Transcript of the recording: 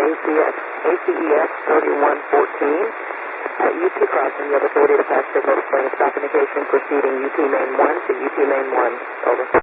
ACEX 3114. At UT crossing, you have authority to pass signal displaying stop indication proceeding UT main 1 to UT main 1. Over.